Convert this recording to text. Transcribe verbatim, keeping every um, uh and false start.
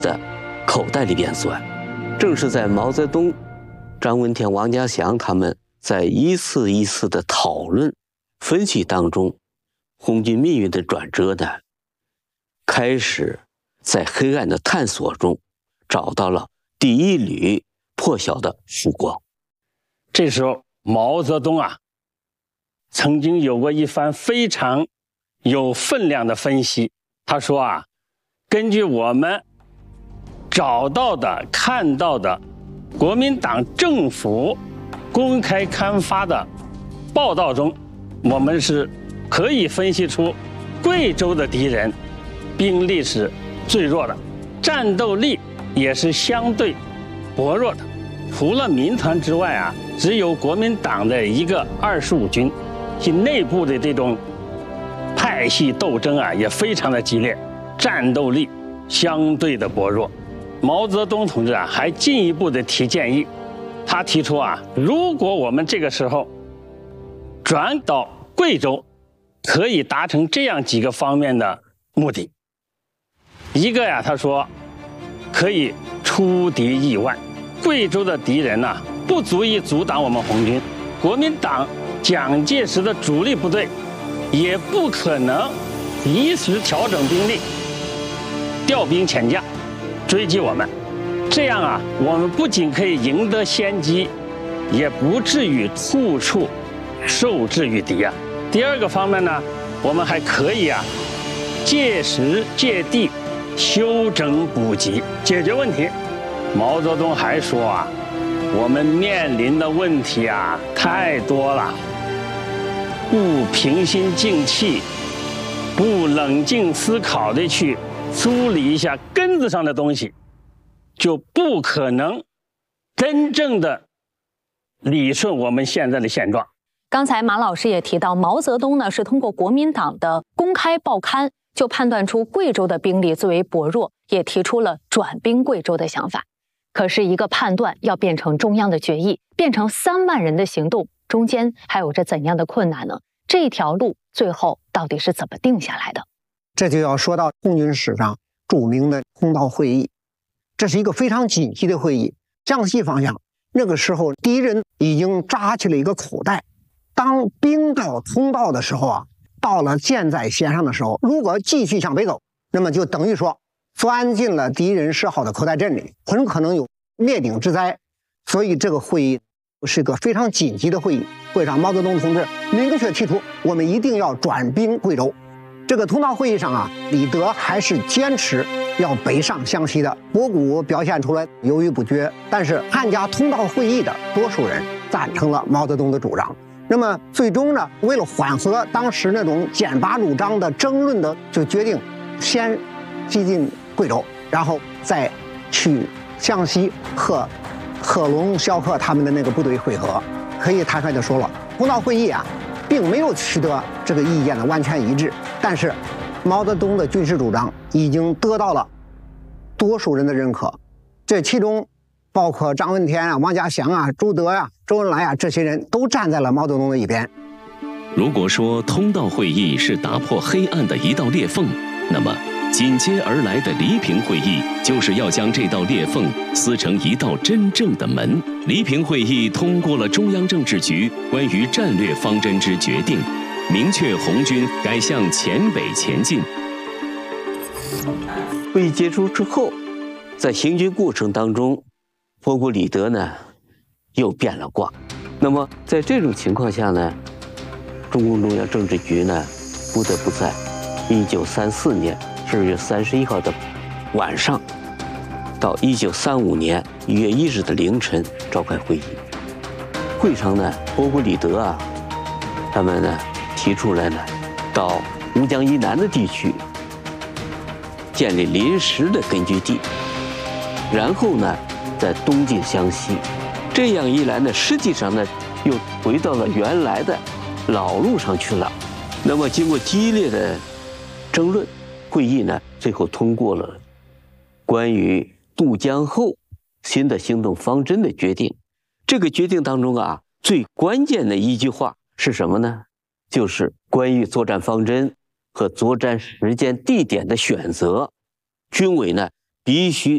的口袋里边钻。正是在毛泽东、张闻天、王家祥他们在一次一次的讨论、分析当中，红军命运的转折呢，开始在黑暗的探索中找到了第一缕破晓的曙光。 这时候，毛泽东啊，曾经有过一番非常有分量的分析。他说啊，根据我们找到的、看到的国民党政府公开刊发的报道中，我们是可以分析出贵州的敌人兵力是最弱的，战斗力也是相对薄弱的。除了民团之外啊，只有国民党的一个二十五军，其内部的这种派系斗争啊也非常的激烈，战斗力相对的薄弱。毛泽东同志啊还进一步的提建议，他提出啊，如果我们这个时候转到贵州，可以达成这样几个方面的目的。一个呀，他说可以出敌亿万，贵州的敌人呢、啊、不足以阻挡我们红军，国民党蒋介石的主力部队也不可能及时调整兵力，调兵遣将追击我们。这样啊，我们不仅可以赢得先机，也不至于处处受制于敌啊。第二个方面呢，我们还可以啊，借时借地休整补给，解决问题。毛泽东还说啊，我们面临的问题啊太多了，不平心静气，不冷静思考的去梳理一下根子上的东西，就不可能真正的理顺我们现在的现状。 刚才马老师也提到，毛泽东呢是通过国民党的公开报刊就判断出贵州的兵力最为薄弱，也提出了转兵贵州的想法。可是一个判断要变成中央的决议，变成三万人的行动，中间还有着怎样的困难呢？这条路最后到底是怎么定下来的？ 这就要说到红军史上著名的通道会议，这是一个非常紧急的会议。江西方向那个时候敌人已经扎起了一个口袋，当兵到通道的时候啊，到了箭在弦上的时候，如果继续向北走，那么就等于说钻进了敌人设好的口袋阵里，很可能有灭顶之灾。所以这个会议是个非常紧急的会议。会上毛泽东同志明确提出，我们一定要转兵贵州。这个通道会议上啊，李德还是坚持要北上湘西的，博古表现出来犹豫不决。但是参加通道会议的多数人赞成了毛泽东的主张。那么最终呢，为了缓和当时那种剑拔弩张的争论的，就决定先击进贵州，然后再去湘西和贺龙、萧贺他们的那个部队会合。可以坦率地说了，通道会议啊，并没有取得这个意见的完全一致，但是毛泽东的军事主张已经得到了多数人的认可。这其中包括张闻天啊、王家祥啊、朱德啊、周恩来啊，这些人都站在了毛泽东的一边。 如果说通道会议是打破黑暗的一道裂缝，那么紧接而来的黎平会议就是要将这道裂缝撕成一道真正的门。黎平会议通过了中央政治局关于战略方针之决定，明确红军该向黔北前进。 会议结束之后，在行军过程当中，博古、李德呢又变了卦。那么在这种情况下呢，中共中央政治局呢不得不在一九三四年十二月三十一号的晚上到一九三五年一月一日的凌晨召开会议。会上呢，博古、李德啊，他们呢提出来呢，到吴江以南的地区建立临时的根据地，然后呢再东进湘西。这样一来呢，实际上呢又回到了原来的老路上去了。那么经过激烈的争论，会议呢最后通过了关于渡江后新的行动方针的决定。这个决定当中啊，最关键的一句话是什么呢？就是关于作战方针和作战时间地点的选择，军委呢必须